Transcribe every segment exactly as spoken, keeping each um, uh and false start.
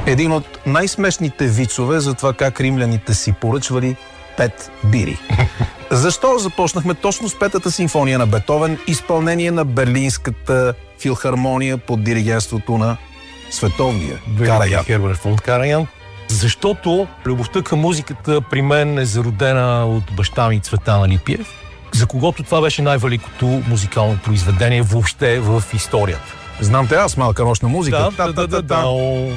Един от най-смешните вицове за това как римляните си поръчвали пет бири. Защо започнахме точно с Петата симфония на Бетовен, изпълнение на Берлинската филхармония под диригентството на световния Караян? Херберт фон Караян. Защото любовта към музиката при мен е зародена от баща ми Цветан Липиев, за когото това беше най-великото музикално произведение въобще в историята. Знам те, аз малка нощна музика. Да, да, да, да.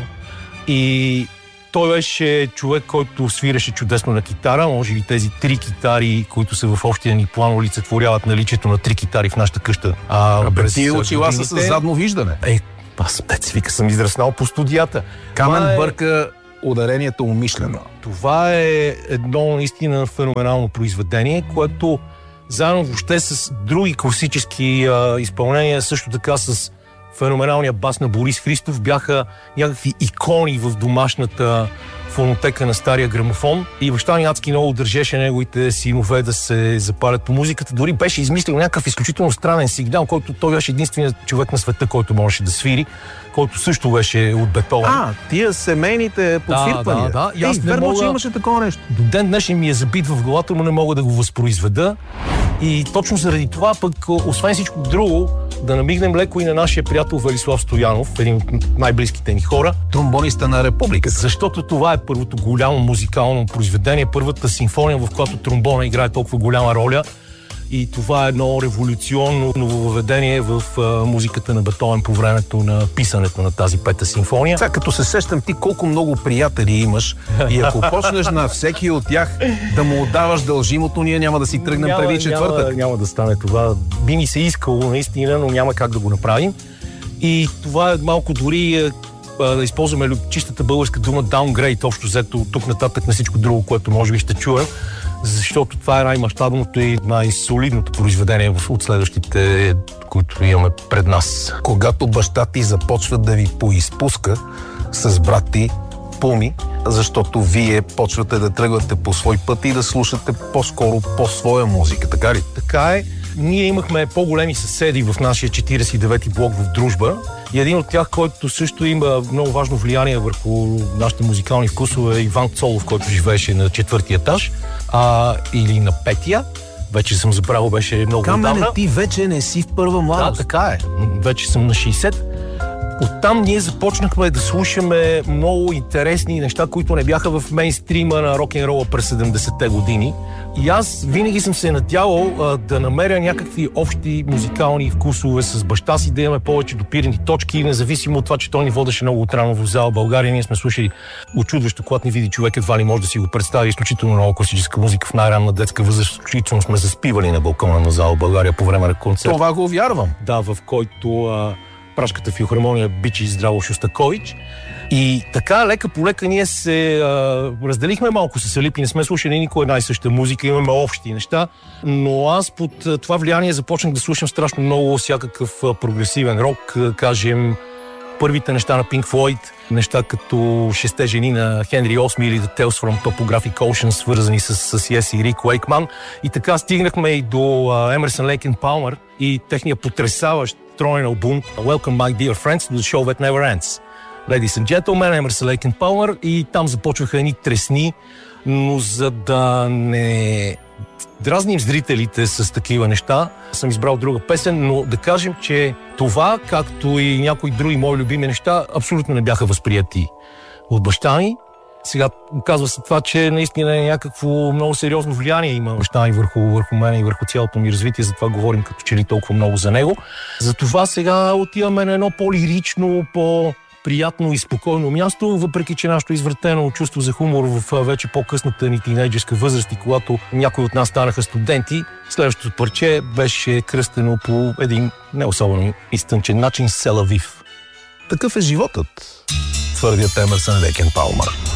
И той беше човек, който свиреше чудесно на китара. Може би тези три китари, които са в общия ни план, олицетворяват наличието на три китари в нашата къща. А, а ти очила са с задно виждане. Е, аз те вика, съм израснал по студията. Камен е... бърка ударението умишлено. Това е едно наистина феноменално произведение, което заедно въобще с други класически а, изпълнения, също така с феноменалния бас на Борис Христов, бяха някакви икони в домашната фонотека на стария грамофон. И баща ми адски много държеше неговите синове да се запалят по музиката. Дори беше измислил някакъв изключително странен сигнал, който той беше единственият човек на света, който можеше да свири, който също беше от Бетовен. А, тия семейните подсвирпания. Да, да, да. Ей, аз верно, мога... че имаше такова нещо. До ден днешен ми е забит в главата, но не мога да го възпроизведа. И точно заради това пък, освен всичко друго, да намигнем леко и на нашия приятел Велислав Стоянов, един от най-близките ни хора. Тромбониста на републиката. Защото това е първото голямо музикално произведение, първата симфония, в която тромбона играе толкова голяма роля. И това е едно революционно нововъведение в а, музиката на Бетовен по времето на писането на тази Пета симфония. Сега като се сещам ти колко много приятели имаш и ако почнеш на всеки от тях да му отдаваш дължимото, ние няма да си тръгнем няма, преди четвъртък. Няма, няма да стане това. Би ни се искало наистина, но няма как да го направим. И това е малко дори да използваме чистата българска дума downgrade, общо взето тук нататък на всичко друго, което може би ще чуем. Защото това е най-мащабното и най-солидното произведение от следващите, които имаме пред нас. Когато баща ти започва да ви поизпуска с брат ти Пуми, защото вие почвате да тръгвате по свой път и да слушате по-скоро по-своя музика, така ли? Така е. Ние имахме по-големи съседи в нашия четиридесет и девети блок в Дружба и един от тях, който също има много важно влияние върху нашите музикални вкусове, е Иван Цолов, който живееше на четвъртия етаж а, или на петия. Вече съм забравил, беше много отдавна. Камене, ти вече не си в първа младост. Да, така е. Вече съм на шейсет. Оттам ние започнахме да слушаме много интересни неща, които не бяха в мейнстрима на рок-н-рола през седемдесетте години. И аз винаги съм се надявал а, да намеря някакви общи музикални вкусове с баща си, да имаме повече допирани точки, независимо от това, че той ни водеше много отрано в зала България. Ние сме слушали очудващо, когато ни види човек, едва ли може да си го представи, изключително много класическа музика в най-ранна детска възраст. Изключително сме заспивали на балкона на зала България по време на концерт. Това го вярвам. Да, в който а, Пражската филхармония бичи Здраво Шостакович. И така, лека по лека ние се а, разделихме малко с Алипи, не сме слушали никога една и съща музика, имаме общи неща, но аз под а, това влияние започнах да слушам страшно много всякакъв а, прогресивен рок, а, кажем, първите неща на Pink Floyd, неща като Шесте жени на Хенри осми или The Tales from Topographic Ocean, свързани с, с Yes и Рик Уейкман. И така стигнахме и до а, Емерсън Лейк енд Палмър и техния потресаващ троен албум Welcome My Dear Friends to the Show That Never Ends. Ladies and Gentlemen, Емерсън Лейк енд Палмър, и там започваха едни тресни, но за да не дразним зрителите с такива неща, съм избрал друга песен, но да кажем, че това, както и някои други мои любими неща, абсолютно не бяха възприяти от баща ми. Сега казва се това, че наистина е някакво много сериозно влияние има баща ми върху, върху мен и върху цялото ми развитие, затова говорим като че ли толкова много за него. Затова сега отиваме на едно по-лирично, по- приятно и спокойно място, въпреки че нашето извратено чувство за хумор в вече по-късната ни тинейджерска възраст и когато някои от нас станаха студенти, следващото парче беше кръстено по един не особено изтънчен начин Селавив. Такъв е животът, твърдят Емерсън Лейк енд Палмър.